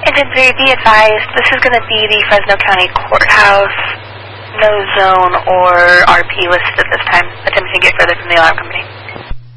10-3, be advised, this is going to be the Fresno County Courthouse. No zone or RP listed at this time. Attempting to get further from the alarm company.